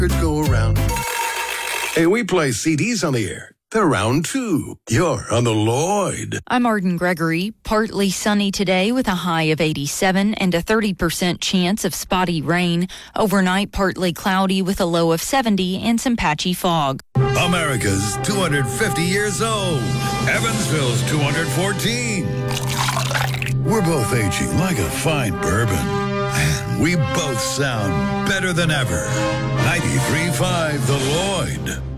could go around. Hey, we play CDs on the air. They're around too. You're on the Lloyd. I'm Arden Gregory. Partly sunny today with a high of 87 and a 30% chance of spotty rain. Overnight, partly cloudy with a low of 70 and some patchy fog. America's 250 years old. Evansville's 214. We're both aging like a fine bourbon. And we both sound better than ever. 93.5 The Lloyd.